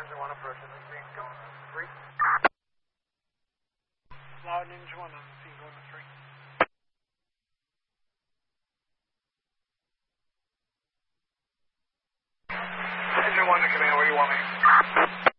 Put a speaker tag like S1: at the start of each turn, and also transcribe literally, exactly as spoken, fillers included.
S1: Ninja one approaching. This being going three.
S2: Loud Ninja one on